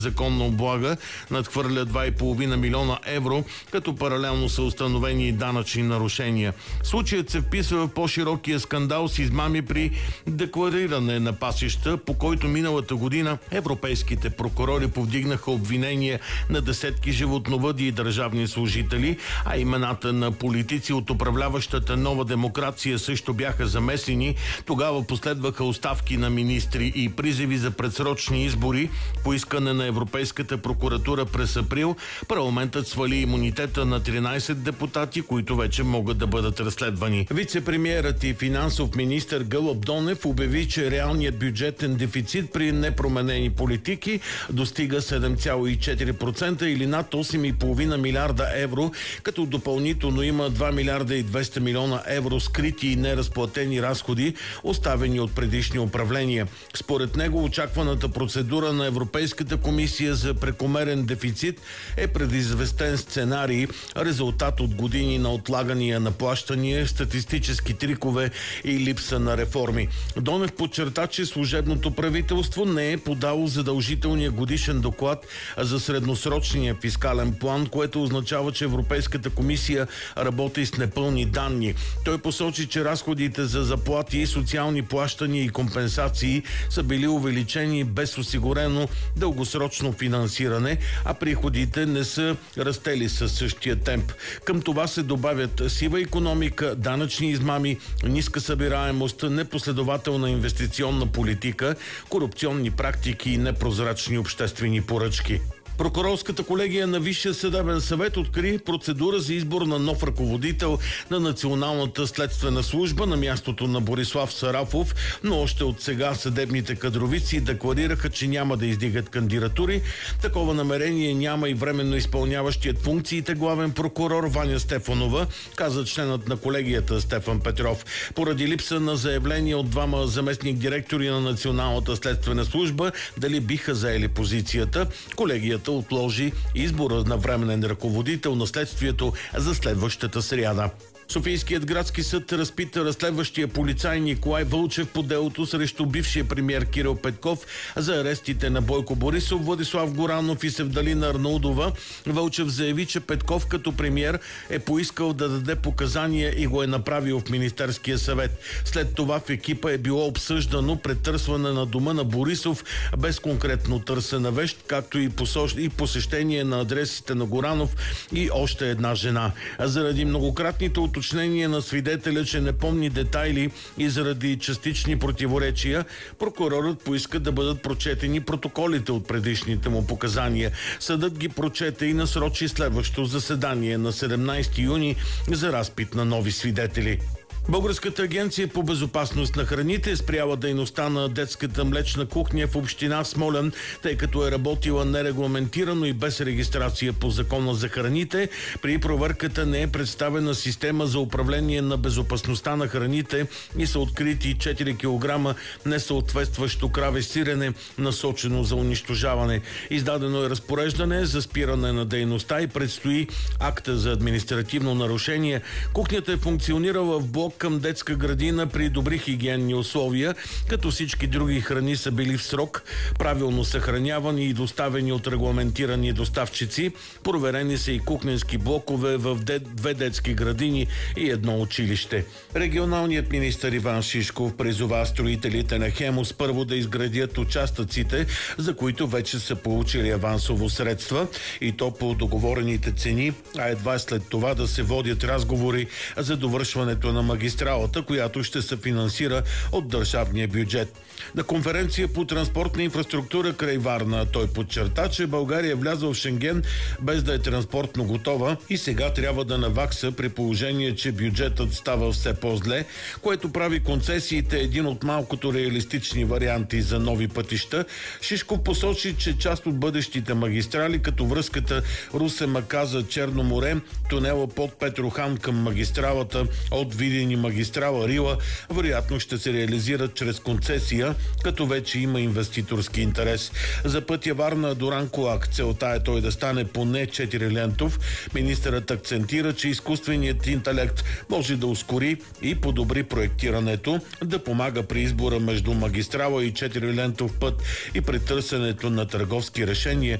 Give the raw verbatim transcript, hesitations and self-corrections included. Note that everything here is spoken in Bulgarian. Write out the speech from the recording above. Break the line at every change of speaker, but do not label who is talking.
законна облага надхвърля два и половина милиона евро, като паралелно са установени и данъчни нарушения. Случаят се вписва в по-широкия скандал с измами при деклариране на пасища, по който миналата година европейските прокурори повдигнаха обвинения на десетки животновъди и държавни служители, а имената на политици от управляващата Нова демокрация също бяха замесени. Тогава последваха оставки на министри и призиви за предсрочни избори. По искане на Европейската прокуратура през април парламентът свали имунитета на тринайсет депутати, които вече могат да бъдат разследвани. Вице-премиерът и финансов министър Гълъб Донев обяви, че реалният бюджетен дефицит при непроменени политики достига седем цяло и четири процента или над осем и половина милиарда евро, като допълнително има два милиарда и двеста милиона евро скрити и неразплатени разходи, оставени от предишни управления. Според него очакваната процедура на Европейската комисия за прекомерен дефицит е предизвестен сценарий, резултат от години на отлагания на плащания, статистически трикове и липса на реформи. Донев подчерта, че служебното правителство не е подало задължителния годишен доклад за средносрочния фискален план, което означава, че Европейската комисия работи с непълни данни. Той посочи, че разходите за заплати, социални плащания и компенсации са били увеличени без осигурено дългосрочно финансиране, а приходите не са растели със същия темп. Към това се добавят сива икономика, данъчни измами, ниска събираемост, непоследователна инвестиционна политика, корупционни практики и непрозрачни обществени поръчки. Прокурорската колегия на Висшия съдебен съвет откри процедура за избор на нов ръководител на Националната следствена служба на мястото на Борислав Сарафов, но още от сега съдебните кадровици декларираха, че няма да издигат кандидатури. Такова намерение няма и временно изпълняващият функциите главен прокурор Ваня Стефанова, каза членът на колегията Стефан Петров. Поради липса на заявление от двама заместник директори на Националната следствена служба дали биха заели позицията, колегията отложи избора на временен ръководител на следствието за следващата сряда. Софийският градски съд разпита разследващия полицай Николай Вълчев по делото срещу бившия премиер Кирил Петков за арестите на Бойко Борисов, Владислав Горанов и Севдалина Арнаудова. Вълчев заяви, че Петков като премиер е поискал да даде показания и го е направил в Министерския съвет. След това в екипа е било обсъждано претърсване на дома на Борисов без конкретно търсена вещ, както и, посощ... и посещение на адресите на Горанов и още една жена. А заради многократните уточнения на свидетеля, че не помни детайли и заради частични противоречия, прокурорът поиска да бъдат прочетени протоколите от предишните му показания. Съдът ги прочете и насрочи следващо заседание на седемнайсети юни за разпит на нови свидетели. Българската агенция по безопасност на храните е спряла дейността на детската млечна кухня в община Смолян, тъй като е работила нерегламентирано и без регистрация по Закона за храните. При проверката не е представена система за управление на безопасността на храните и са открити четири килограма несъответстващо краве сирене, насочено за унищожаване. Издадено е разпореждане за спиране на дейността и предстои акта за административно нарушение. Кухнята е функционирала в блок към детска градина при добри хигиенни условия, като всички други храни са били в срок, правилно съхранявани и доставени от регламентирани доставчици. Проверени са и кухненски блокове в две детски градини и едно училище. Регионалният министър Иван Шишков призова строителите на Хемус първо да изградят участъците, за които вече са получили авансово средства, и то по договорените цени, а едва след това да се водят разговори за довършването на магистралата, която ще се финансира от държавния бюджет. На конференция по транспортна инфраструктура край Варна той подчерта, че България е влязла в Шенген без да е транспортно готова и сега трябва да навакса, при положение, че бюджетът става все по-зле, което прави концесиите един от малкото реалистични варианти за нови пътища. Шишков посочи, че част от бъдещите магистрали, като връзката Русе-Маказа-Черно море, тунела под Петрохан към магистралата от Видин мини магистрала Рила вероятно ще се реализират чрез концесия, като вече има инвеститорски интерес. За пътя Варна-Дуранкулак целта е той да стане поне четирилентов. Министърът акцентира, че изкуственият интелект може да ускори и подобри проектирането, да помага при избора между магистрала и четирилентов път и при търсенето на търговски решения,